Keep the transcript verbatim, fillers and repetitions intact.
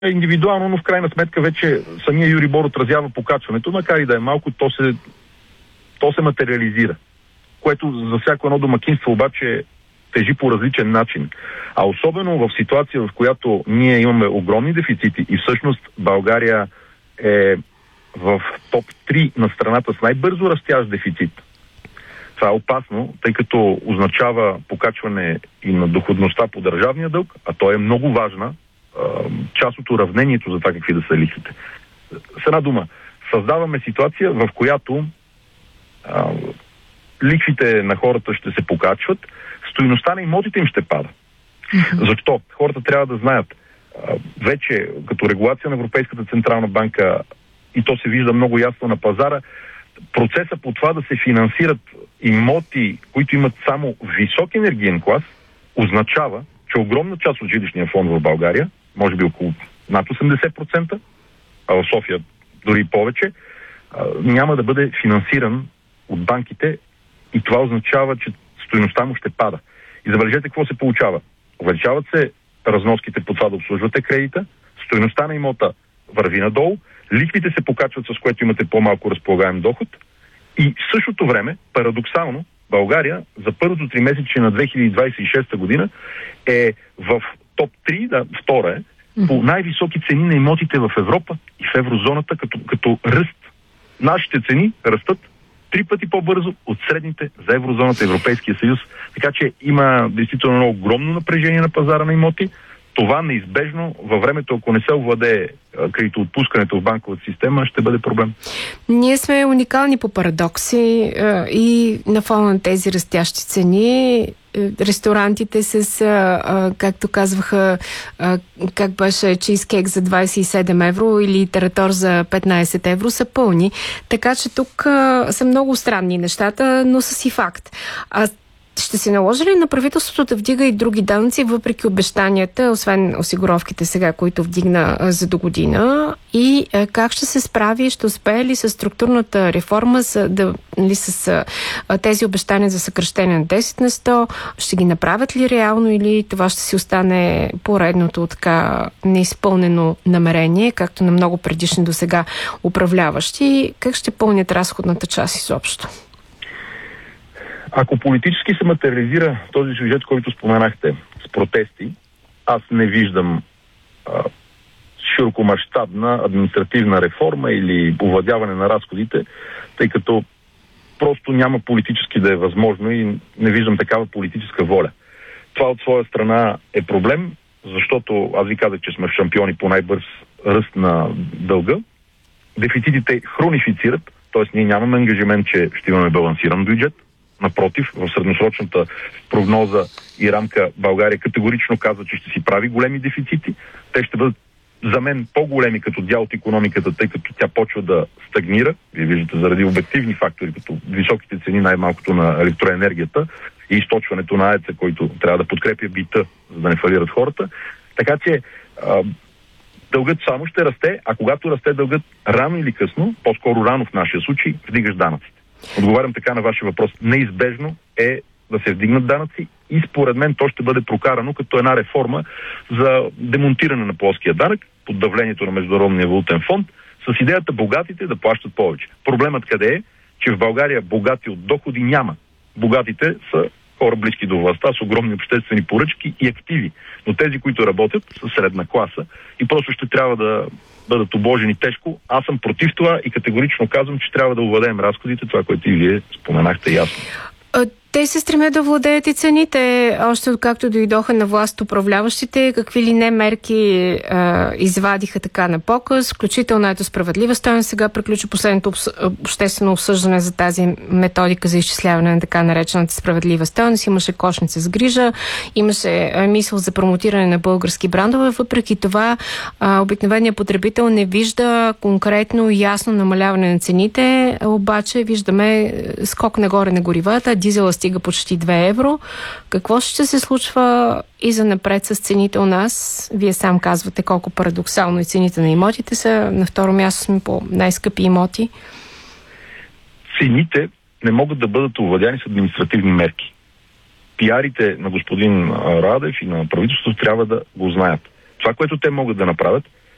индивидуално, но в крайна сметка вече самия Юрибор отразява покачването, макар и да е малко, то се, то се материализира. Което за всяко едно домакинство обаче тежи по различен начин. А особено в ситуация, в която ние имаме огромни дефицити и всъщност България е в топ три на страната с най-бързо растящ дефицит. Това е опасно, тъй като означава покачване и на доходността по държавния дълг, а то е много важна а, част от уравнението за това какви да са лихвите. С една дума, създаваме ситуация, в която а, лихвите на хората ще се покачват, стойността на имотите им ще пада. Mm-hmm. Защо? Хората трябва да знаят. А, вече като регулация на Европейската централна банка, и то се вижда много ясно на пазара, процеса по това да се финансират имоти, които имат само висок енергиен клас, означава, че огромна част от жилищния фонд в България, може би около над осемдесет процента, а в София дори повече, няма да бъде финансиран от банките и това означава, че стойността му ще пада. И забележете какво се получава. Увеличават се разноските по това да обслужвате кредита, стойността на имота върви надолу, лихвите се покачват, с което имате по-малко разполагаем доход и в същото време, парадоксално, България за първото тримесечие на две хиляди двадесет и шеста година е в топ три, да, втора е, по най-високи цени на имотите в Европа и в еврозоната като, като ръст. Нашите цени растат три пъти по-бързо от средните за еврозоната, Европейския съюз. Така че има действително много огромно напрежение на пазара на имоти. Това неизбежно във времето, ако не се овладее кредитоотпускането в банковата система, ще бъде проблем. Ние сме уникални по парадокси и на фона на тези растящи цени ресторантите с, както казваха, как беше чизкейк за двадесет и седем евро или таратор за петнадесет евро са пълни. Така че тук са много странни нещата, но са си факт. А ще се наложи ли на правителството да вдига и други данъци, въпреки обещанията, освен осигуровките сега, които вдигна за до година? И как ще се справи, ще успее ли с структурната реформа, с, да, ли, с тези обещания за съкращение на десет на сто? Ще ги направят ли реално или това ще си остане поредното така неизпълнено намерение, както на много предишни до сега управляващи? Как ще пълнят разходната част изобщо? Ако политически се материализира този сюжет, който споменахте, с протести, аз не виждам а, широкомащабна административна реформа или овладяване на разходите, тъй като просто няма политически да е възможно и не виждам такава политическа воля. Това от своя страна е проблем, защото аз ви казах, че сме шампиони по най-бърз ръст на дълга. Дефицитите хронифицират, т.е. ние нямаме ангажимент, че ще имаме балансиран бюджет. Напротив, в средносрочната прогноза и рамка България категорично казва, че ще си прави големи дефицити. Те ще бъдат за мен по-големи като дял от икономиката, тъй като тя почва да стагнира. Вие виждате заради обективни фактори, като високите цени, най-малкото на електроенергията и източването на АЕЦ, който трябва да подкрепя бита, за да не фалират хората. Така че а, дългът само ще расте, а когато расте дългът рано или късно, по-скоро рано в нашия случай, вдигаш данъците. Отговарям така на вашия въпрос. Неизбежно е да се вдигнат данъци и според мен то ще бъде прокарано като една реформа за демонтиране на плоския данък под давлението на Международния валутен фонд с идеята богатите да плащат повече. Проблемът къде е, че в България богати от доходи няма. Богатите са хора близки до властта с огромни обществени поръчки и активи. Но тези, които работят, са средна класа и просто ще трябва да бъдат обложени тежко. Аз съм против това и категорично казвам, че трябва да овладеем разходите, това, което и вие споменахте ясно. Те се стремят да владеят и цените, още откакто дойдоха на власт управляващите, какви ли не мерки а, извадиха така на показ, включително ето справедлива стойност. Сега приключи последното обществено обсъждане за тази методика за изчисляване на така наречената справедлива стойност. Имаше кошница с грижа, имаше а, мисъл за промотиране на български брандове. Въпреки това, а, обикновеният потребител не вижда конкретно и ясно намаляване на цените, обаче виждаме скок нагоре на горивата, дизела стига почти две евро. Какво ще се случва и за напред с цените у нас? Вие сам казвате колко парадоксално и цените на имотите са. На второ място сме по най-скъпи имоти. Цените не могат да бъдат овладяни с административни мерки. Пиарите на господин Радев и на правителството трябва да го знаят. Това, което те могат да направят,